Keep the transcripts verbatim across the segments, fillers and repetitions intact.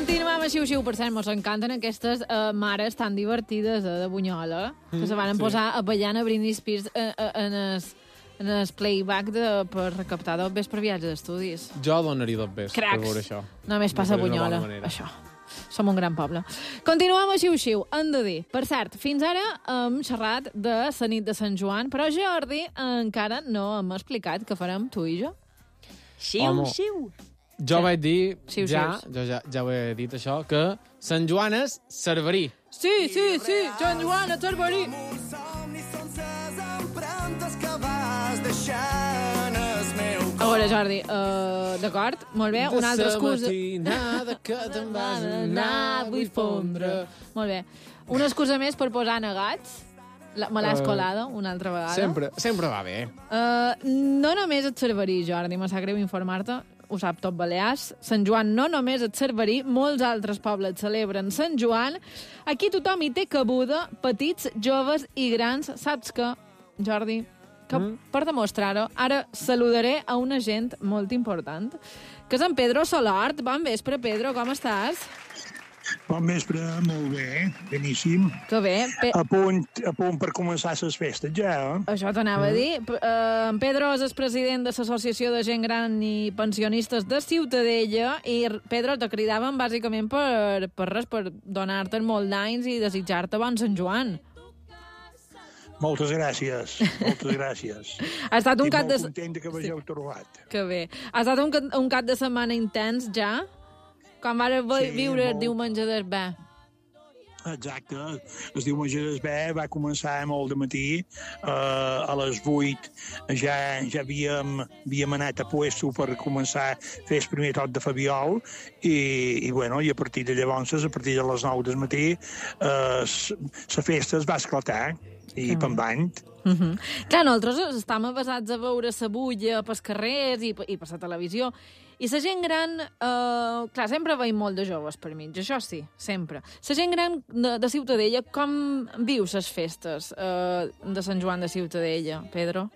Continuem a Xiu-Xiu. Per cert, mos encanten aquestes uh, mares tan divertides uh, de Bunyola, que mm, se van sí. posar a ballar a Britney Spears uh, uh, en el, en el playback de, per recaptar dos vés per viatge d'estudis. Jo donaria dos vés per veure això. Només passa a Bunyola, això. Som un gran poble. Continuem a Xiu-Xiu. Hem de dir, per cert, fins ara hem xerrat de la nit de Sant Joan, però Jordi encara no hem explicat què farem tu i jo. Xiu-Xiu. Jo sí. vaig dir, Xiu, ja, xiu. jo ja, ja ho he dit això, que Sant Joan és Cerverí. Sí, sí, sí, Sant Joan és Cerverí. A veure, Jordi, uh, d'acord? Molt bé, una altra excusa. De sa matinada que te'n vas anar, vull fondre. Molt bé. Una excusa més per posar negats. La, me l'has uh, colada una altra vegada. Sempre, sempre va bé. Uh, no només et Cerverí, Jordi, me sap greu informar-te, ho sap tot Balears. Sant Joan no només et Cerverí, molts altres pobles celebren Sant Joan. Aquí tothom hi té cabuda, petits, joves i grans. Saps què, Jordi? Que mm. per demostrar-ho, ara saludaré a una gent molt important, que és en Pedro Solart. Bon vespre, Pedro, com estàs? Bon vespre, molt bé, beníssim. Que bé. Pe a, punt, a punt per començar les festes, ja. Eh? Això t'anava mm. a dir. P uh, en Pedro és el president de l'Associació de Gent Gran i Pensionistes de Ciutadella i, Pedro, te cridaven bàsicament per, per res, per donar-te molt d'anys i desitjar-te bon Sant Joan. Moltes gràcies, moltes gràcies. Ha estat un Estic cap de... molt content que m'heu sí. trobat. Que bé. Ha estat un, un cap de setmana intens, ja? Quan vas sí, viure molt... el diumenge d'Esbé. Exacte. El diumenge d'Esbé va començar molt de matí. Uh, a les vuit ja, ja havíem, havíem anat a puesto per començar a fer el primer toc de Fabiol i, i, bueno, i a partir de llavors, a partir de les nou del matí, uh, la festa es va esclatar i mm. pembant. Uh -huh. Clar, nosaltres estem avasats a veure la bulla pels carrers i, i per la televisió. I la gent gran, eh, clar, sempre veiem molt de joves per mig, això sí, sempre. La gent gran de, de Ciutadella, com viu les festes eh, de Sant Joan de Ciutadella, Pedro?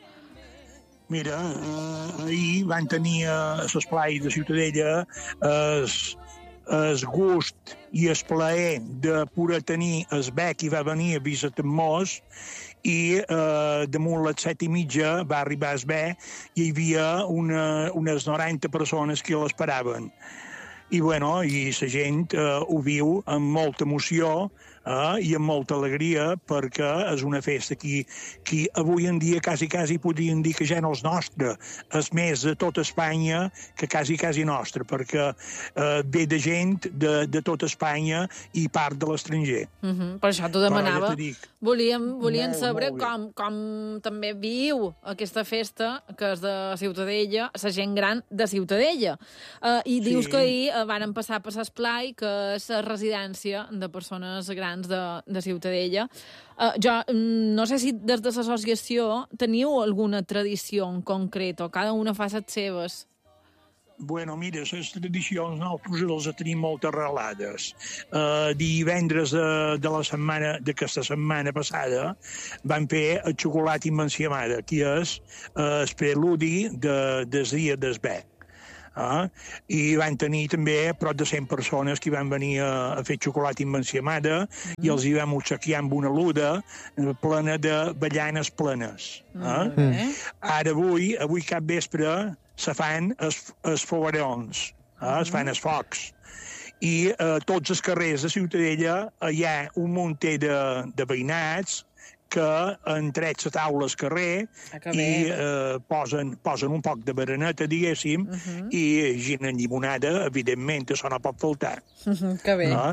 Mira, eh, ahir van tenir a l'esplai de Ciutadella el el gust i el plaer de poder tenir el bec i va venir a visitar-nos i eh, damunt les set i mitja va arribar el bec i hi havia una, unes noranta persones que l'esperaven. I, bueno, i la gent eh, ho viu amb molta emoció eh, i amb molta alegria perquè és una festa que, que avui en dia quasi, quasi podríem dir que ja no és nostra, és més de tota Espanya que quasi, quasi nostra, perquè eh, ve de gent de, de tota Espanya i part de l'estranger. Uh -huh. Per això t'ho demanava. Ja Volíem, volíem molt, saber molt com, com també viu aquesta festa, que és de Ciutadella, la gent gran de Ciutadella. Uh, I dius sí. que ahir uh, varen passar per l'esplai, que és la residència de persones grans de, de Ciutadella. Uh, jo no sé si des de l'associació teniu alguna tradició en concret, o cada una fa les seves. Bueno, mira, les tradicions nosaltres les tenim molt arrelades. Uh, divendres de, de la setmana, d'aquesta setmana passada, van fer el xocolat immensiamada, que és uh, el preludi de, des dia d'Esbé. Uh, I van tenir també prop de cent persones que van venir a, a fer xocolat immensiamada mm. i els hi vam obsequiar amb una luda plena de ballanes plenes. Uh? Mm. Ara avui, avui cap vespre, se fan els, els foguerons, eh? Es fan els focs. I a tots els carrers de Ciutadella hi ha un munter de, de veïnats que han tret la taula al carrer ah, i eh, posen, posen un poc de bereneta, diguéssim, uh -huh. i gent en llimonada, evidentment, això no pot faltar. Uh -huh, que bé. No?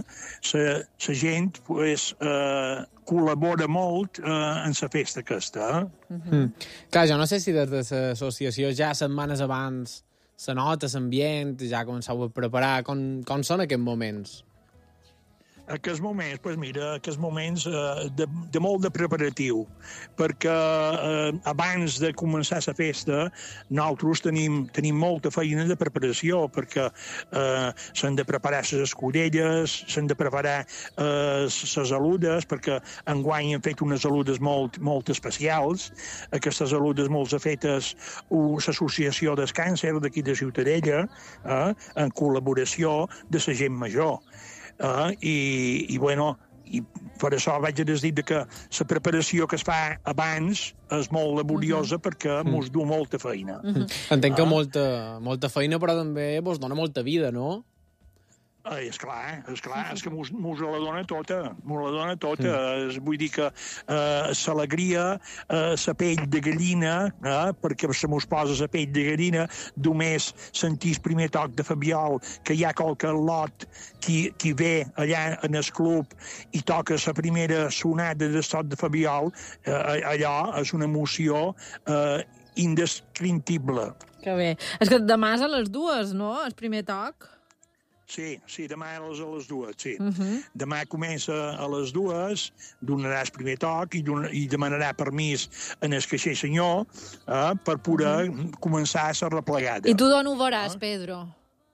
La gent pues, eh, col·labora molt eh, en la festa aquesta. Eh? Uh -huh. mm. Clar, jo no sé si des de l'associació ja setmanes abans se nota l'ambient, ja començau a preparar, com, com són aquests moments? Aquests moments, doncs mira, aquests moments eh, de, de molt de preparatiu, perquè eh, abans de començar la festa nosaltres tenim, tenim molta feina de preparació, perquè eh, s'han de preparar les escudelles, s'han de preparar les eh, aludes, perquè enguany han fet unes aludes molt, molt especials. Aquestes aludes molt fetes l'Associació del Càncer d'aquí de Ciutadella, eh, en col·laboració de la gent major. Uh, i, i, bueno, i per això vaig a dir que la preparació que es fa abans és molt laboriosa, uh-huh. perquè Mm. mos du molta feina. Uh-huh. Entenc que Ah. molta, molta feina, però també vos dona molta vida, no? Eh, és clar, és clar, és que mos, mos la dona tota, mos la dona tota. Mm. Es, vull dir que eh, l'alegria, eh, la pell de gallina, eh, perquè se mos posa la pell de gallina, només sentir el primer toc de Fabiol, que hi ha qualque lot qui, qui ve allà en el club i toca la primera sonada de sot de Fabiol, eh, allò és una emoció eh, indescriptible. Que bé. És que demà és a les dues, no?, el primer toc. Sí, sí, demà és a les dues, sí. Uh -huh. Demà comença a les dues, donarà el primer toc i, don i demanarà permís en el caixer senyor eh, per poder uh -huh. començar la replegada. I tu d'on ho veuràs, Pedro?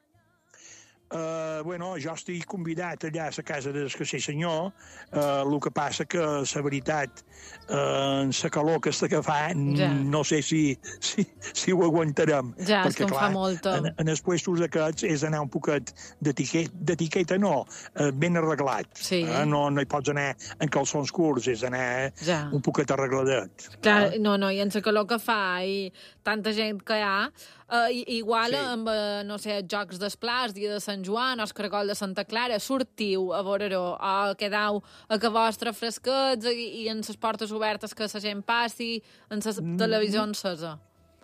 Uh, bueno, jo estic convidat allà a la casa del caixer senyor, uh, el que passa que la veritat, uh, en la calor que està que fa, Ja. no sé si, si, si ho aguantarem. Ja, és que en fa clar, molta. En, en els puestos aquests és anar un poquet d'etiqueta, d'etiqueta no, uh, ben arreglat. Sí. Uh, no, no hi pots anar en calçons curts, és anar Ja. un poquet arregladet. Clar, Uh, no, no, i en la calor que fa i tanta gent que hi ha, uh, igual Sí. amb, uh, no sé, els Jocs d'Esplà, dia de Sant Joan, o el Caragol de Santa Clara, sortiu a veure-ho, o quedau a que vostre fresquets i, i en les portes obertes que la gent passi, en la Mm. televisió encesa.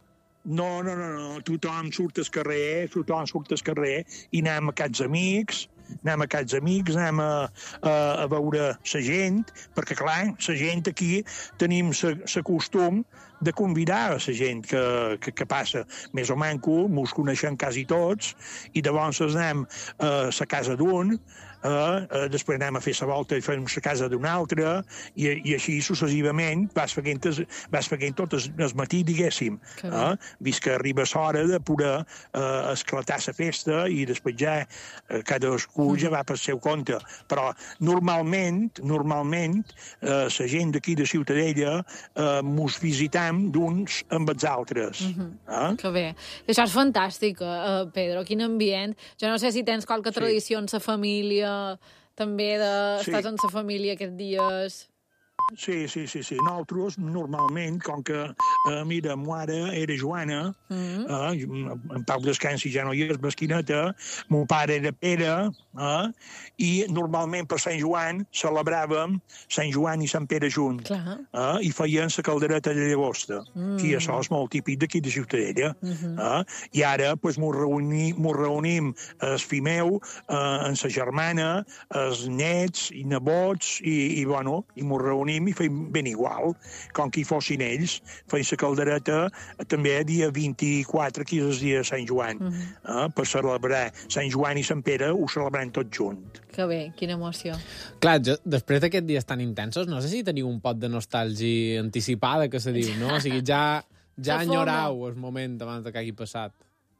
No, no, no, no, tothom surt al carrer, tothom surt al carrer i anem a casa amics, anem a casa amics, anem a, a, a veure la gent, perquè, clar, la gent aquí tenim la costum de convidar a la gent que, que, que passa més o manco, mos coneixem quasi tots, i llavors anem a la casa d'un, Uh, uh, després anem a fer la volta i fem la casa d'un altre, i, i així successivament vas fent, vas fent tot el, el matí, diguéssim, uh, vist que arriba l'hora de poder uh, esclatar la festa i després ja uh, cadascú mm. ja va per seu compte. Però normalment, normalment, uh, la gent d'aquí de Ciutadella uh, mos visitam d'uns amb els altres. Mm-hmm. Uh? Que bé. Això és fantàstic, uh, Pedro, quin ambient. Jo no sé si tens qualque sí. tradició en la família, també de... Sí. Estàs en la família aquests dies. Sí, sí, sí, sí. Nosaltres, normalment, com que, eh, mira, ma mare era Joana, mm-hmm. eh, en Pau Descansi ja no hi és, Mesquineta, mon pare era Pere, eh, i normalment per Sant Joan celebràvem Sant Joan i Sant Pere junts, eh, i feien la caldereta de llagosta, mm. que això és molt típic d'aquí de Ciutadella. Mm-hmm. eh, I ara, doncs, mos reuni, mos reunim el fill meu, eh, en sa germana, els nets i nebots, i, i bueno, i mos reunim i feim ben igual, com que hi fossin ells, feim la caldereta també dia vint-i-quatre, que és el dia de Sant Joan, mm-hmm. eh, per celebrar Sant Joan i Sant Pere, ho celebrem tots junts. Que bé, quina emoció. Clar, jo, després d'aquests dies tan intensos, no sé si teniu un pot de nostàlgia anticipada, que se diu, no? O sigui, ja, ja enyorau el moment abans de que hagi passat.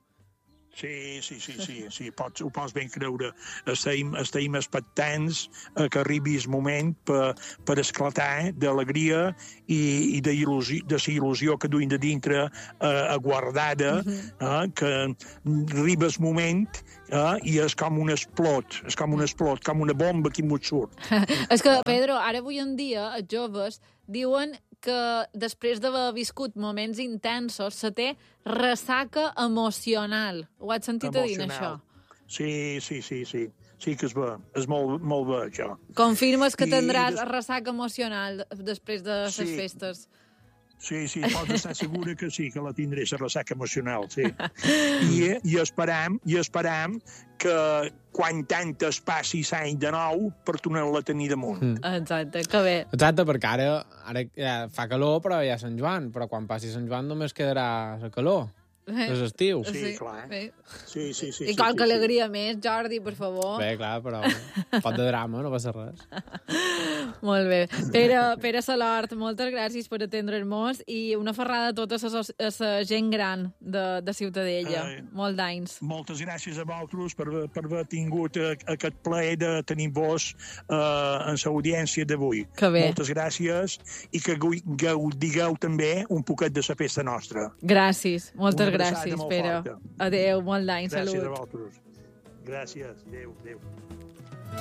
Sí, sí, sí, sí, sí, pots, ho pots ben creure. Estem, estem expectants a que arribi el moment per, per esclatar d'alegria i, i de, il·lusió, de la il·lusió que duim de dintre eh, aguardada, eh, que arriba el moment eh, i és com un explot, és com un explot, com una bomba que mos surt. És que, Pedro, ara avui en dia els joves diuen que després d'haver viscut moments intensos se té ressaca emocional. Ho has sentit a dir, això? Sí, sí, sí, sí. Sí que és bé. És molt, molt bé, això. Confirmes que I tindràs des... ressaca emocional després de les sí. festes? Sí, sí, pots estar segura que sí, que la tindré, la ressaca emocional, sí. I, i, esperam, I esperam que quan tantes passi l'any de nou per tornar-la a tenir damunt. Mm. Exacte, que bé. Exacte, perquè ara, ara ja fa calor, però hi ha Sant Joan, però quan passi Sant Joan només quedarà la calor. És estiu. Sí, clar. Bé. Sí, sí, sí. I sí, qualque sí, alegria més, Jordi, per favor. Bé, clar, però un pot de drama, no passa res. Molt bé. Pere, Pere Salort, moltes gràcies per atendre'ns i una ferrada a tota la gent gran de, de Ciutadella. Eh, Molt d'anys. Moltes gràcies a vosaltres per, per haver tingut eh, aquest plaer de tenir-vos eh, en l'audiència d'avui. Que bé. Moltes gràcies i que gaudigueu també un poquet de la festa nostra. Gràcies, moltes Una abraçada gràcies, molt Pere. forta. Adéu, molt d'any, Gràcies salut. a vosaltres. Gràcies. Adéu, adéu.